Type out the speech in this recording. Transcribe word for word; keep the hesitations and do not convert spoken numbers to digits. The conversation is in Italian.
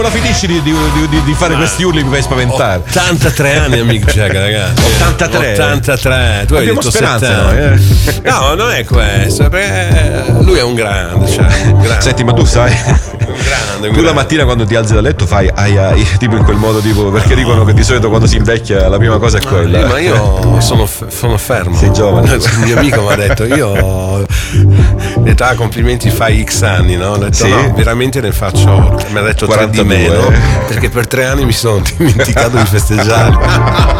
la finisci di, di, di, di fare questi urli, mi fai spaventare. ottantatré anni a Mick Jagger, ragazzi. ottantatré ottantatré. Tu hai abbiamo detto speranza noi, eh. No, non è questo, perché lui è un grande, cioè, un grande. Senti, ma tu sai, un grande, un tu la grande. mattina quando ti alzi dal letto fai ai ai, tipo in quel modo, tipo, perché dicono che di solito quando si invecchia la prima cosa è quella. Eh, ma io sono, sono fermo. Sei giovane. Il mio amico mi ha detto, io ho detto, ah, complimenti, fai X anni, no? Ho detto, Sì? no, veramente ne faccio, mi ha detto tre di quarantadue. meno, perché per tre anni mi sono dimenticato di festeggiare.